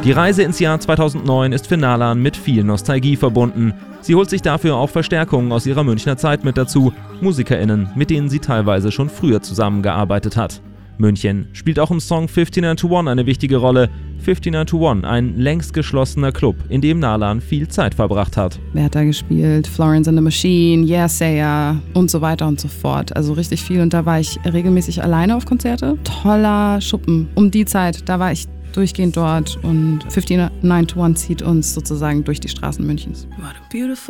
Die Reise ins Jahr 2009 ist für Nalan mit viel Nostalgie verbunden. Sie holt sich dafür auch Verstärkungen aus ihrer Münchner Zeit mit dazu, MusikerInnen, mit denen sie teilweise schon früher zusammengearbeitet hat. München spielt auch im Song 5921 eine wichtige Rolle. 5921, ein längst geschlossener Club, in dem Nalan viel Zeit verbracht hat. Wer hat da gespielt? Florence and the Machine, Yeah Sayer und so weiter und so fort. Also richtig viel, und da war ich regelmäßig alleine auf Konzerte. Toller Schuppen. Um die Zeit, da war ich durchgehend dort, und 5921 zieht uns sozusagen durch die Straßen Münchens.